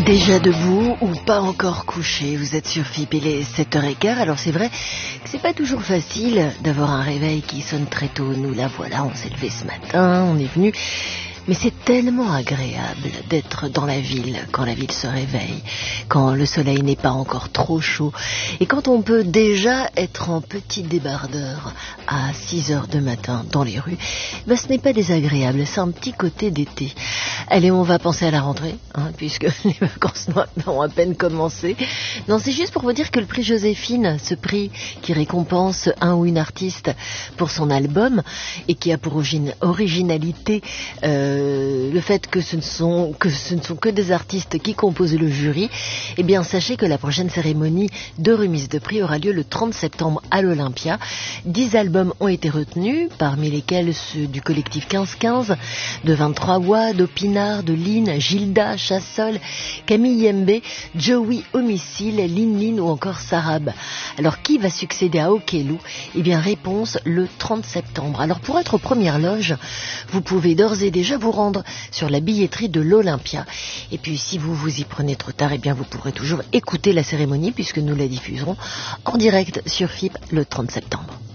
Déjà debout ou pas encore couché, vous êtes sur FIP, il est 7h15, alors c'est vrai que c'est pas toujours facile d'avoir un réveil qui sonne très tôt. Nous la voilà, on s'est levé ce matin, on est venu. Mais c'est tellement agréable d'être dans la ville quand la ville se réveille, quand le soleil n'est pas encore trop chaud et quand on peut déjà être en petit débardeur à 6h du matin dans les rues. Ben, ce n'est pas désagréable, c'est un petit côté d'été. Allez, on va penser à la rentrée, puisque les vacances ont à peine commencé. Non, c'est juste pour vous dire que le prix Joséphine, ce prix qui récompense un ou une artiste pour son album et qui a pour originalité le fait que ce ne sont que des artistes qui composent le jury, eh bien sachez que la prochaine cérémonie de remise de prix aura lieu le 30 septembre à l'Olympia. 10 albums ont été retenus, parmi lesquels ceux du collectif 15-15, de 23 Voix, d'Opinard, de Lynn, Gilda, Chassol, Camille Yembe, Joey Homicile, Lin ou encore Sarab. Alors qui va succéder à Okelou? Eh bien réponse le 30 septembre. Alors pour être aux premières loges, vous pouvez d'ores et déjà vous rendre sur la billetterie de l'Olympia. Et puis si vous vous y prenez trop tard, eh bien vous pourrez toujours écouter la cérémonie puisque nous la diffuserons en direct sur FIP le 30 septembre.